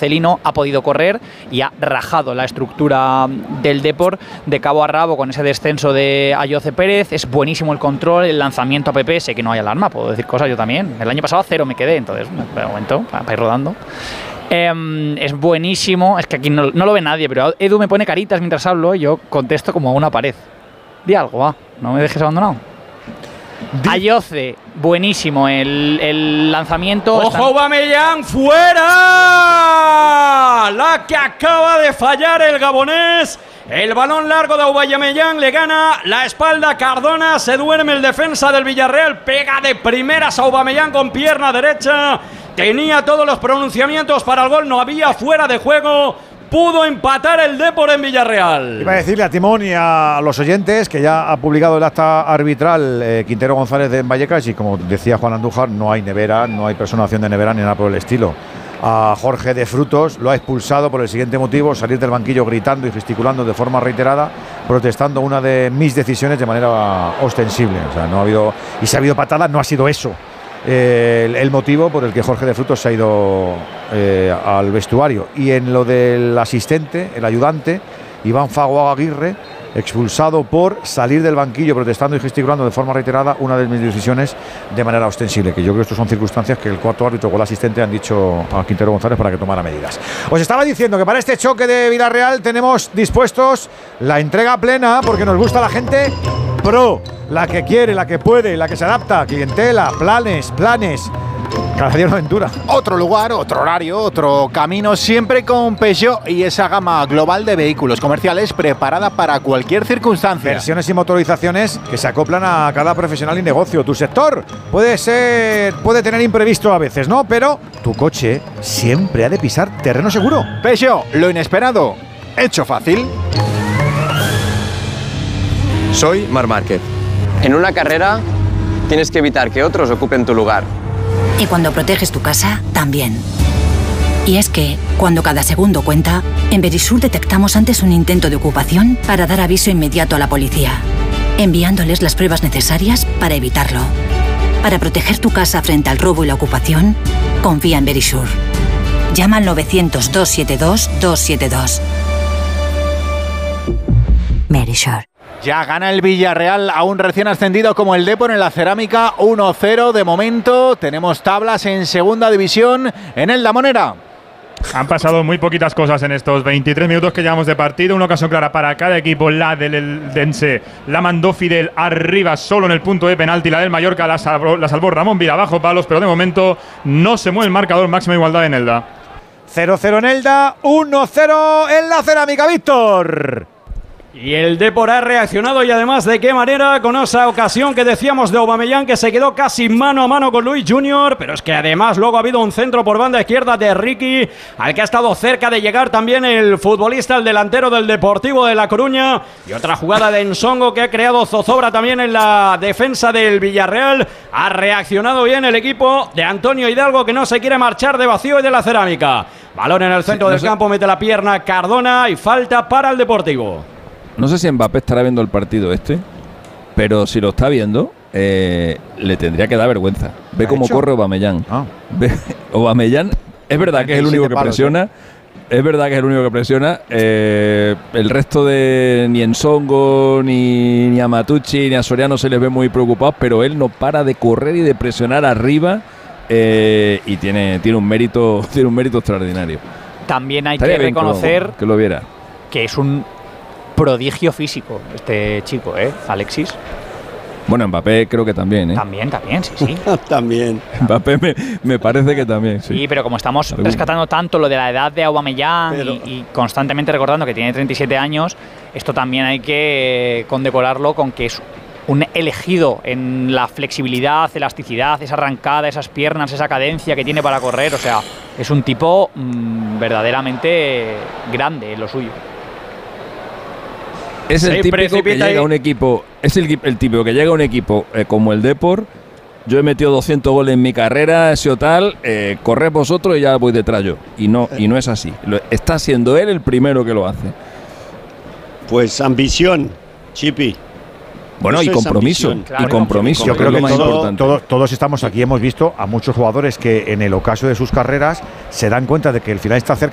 Marcelino, ha podido correr y ha rajado la estructura del Depor de cabo a rabo con ese descenso de Ayoce Pérez. Es buenísimo el control, el lanzamiento a PP, sé que no hay alarma, puedo decir cosas yo también. El año pasado a 0 me quedé, entonces, de momento, para ir rodando. Es buenísimo, es que aquí no lo ve nadie, pero Edu me pone caritas mientras hablo y yo contesto como a una pared. Di algo, va, no me dejes abandonado. Ayoce, buenísimo el lanzamiento. ¡Ojo, Aubameyang, fuera! La que acaba de fallar el gabonés. El balón largo de Aubameyang le gana la espalda a Cardona. Se duerme el defensa del Villarreal. Pega de primeras a Aubameyang con pierna derecha. Tenía todos los pronunciamientos para el gol. No había fuera de juego. Pudo empatar el Depor en Villarreal. Iba a decirle a Timón y a los oyentes que ya ha publicado el acta arbitral Quintero González de Vallecas y, como decía Juan Andújar, no hay nevera, no hay personación de nevera ni nada por el estilo. A Jorge de Frutos lo ha expulsado por el siguiente motivo: salir del banquillo gritando y gesticulando de forma reiterada, protestando una de mis decisiones de manera ostensible. O sea, no ha habido, y si ha habido patadas, no ha sido eso el motivo por el que Jorge de Frutos se ha ido al vestuario. Y en lo del asistente, el ayudante, Iván Fago Aguirre, expulsado por salir del banquillo protestando y gesticulando de forma reiterada una de mis decisiones de manera ostensible, que yo creo que estas son circunstancias que el cuarto árbitro o el asistente han dicho a Quintero González para que tomara medidas. Os estaba diciendo que para este choque de Villarreal tenemos dispuestos la entrega plena, porque nos gusta la gente pro, la que quiere, la que puede, la que se adapta, clientela, planes. Cada día una aventura. Otro lugar, otro horario, otro camino, siempre con Peugeot y esa gama global de vehículos comerciales preparada para cualquier circunstancia. Versiones y motorizaciones que se acoplan a cada profesional y negocio. Tu sector puede tener imprevisto a veces, ¿no? Pero tu coche siempre ha de pisar terreno seguro. Peugeot, lo inesperado, hecho fácil. Soy Marc Márquez. En una carrera tienes que evitar que otros ocupen tu lugar. Y cuando proteges tu casa, también. Y es que, cuando cada segundo cuenta, en Verisur detectamos antes un intento de ocupación para dar aviso inmediato a la policía, enviándoles las pruebas necesarias para evitarlo. Para proteger tu casa frente al robo y la ocupación, confía en Verisur. Llama al 900-272-272. Verisur. Ya gana el Villarreal a un recién ascendido como el Depor en la Cerámica, 1-0 de momento. Tenemos tablas en segunda división en el Damonera. Han pasado muy poquitas cosas en estos 23 minutos que llevamos de partido. Una ocasión clara para cada equipo. La del Eldense la mandó Fidel arriba solo en el punto de penalti. La del Mallorca la salvó Ramón Vila bajo palos, pero de momento no se mueve el marcador. Máxima igualdad en Elda. 0-0 en Elda, 1-0 en la Cerámica, Víctor. Y el Depor ha reaccionado, y además de qué manera, con esa ocasión que decíamos de Aubameyang, que se quedó casi mano a mano con Luis Junior, pero es que además luego ha habido un centro por banda izquierda de Ricky, al que ha estado cerca de llegar también el futbolista, el delantero del Deportivo de La Coruña, y otra jugada de Ensongo que ha creado zozobra también en la defensa del Villarreal. Ha reaccionado bien el equipo de Antonio Hidalgo, que no se quiere marchar de vacío y de la Cerámica. Balón en el centro del campo, mete la pierna Cardona y falta para el Deportivo. No sé si Mbappé estará viendo el partido pero si lo está viendo, le tendría que dar vergüenza. Ve cómo corre Aubameyang. Aubameyang, es verdad que es el único que presiona. Es verdad que es el único que presiona. El resto de ni Ensongo, ni a Matucci, ni a Soriano se les ve muy preocupados, pero él no para de correr y de presionar arriba, y tiene un mérito extraordinario. También hay que reconocer que lo viera, que es un prodigio físico este chico, Alexis. Bueno, Mbappé creo que también, También, sí. También. Mbappé me parece que también, sí. Sí, pero como estamos rescatando tanto lo de la edad de Aubameyang y constantemente recordando que tiene 37 años, esto también hay que condecorarlo con que es un elegido en la flexibilidad, elasticidad, esa arrancada, esas piernas, esa cadencia que tiene para correr. O sea, es un tipo verdaderamente grande en lo suyo. Es el típico que llega a un equipo, el típico que llega a un equipo como el Depor. Yo he metido 200 goles en mi carrera, ese o tal, corred vosotros y ya voy detrás yo. Y no es así. Está siendo él el primero que lo hace. Pues ambición, Chipi. Bueno, y compromiso. Claro, y compromiso. Yo creo que todos estamos aquí, hemos visto a muchos jugadores que en el ocaso de sus carreras se dan cuenta de que el final está cerca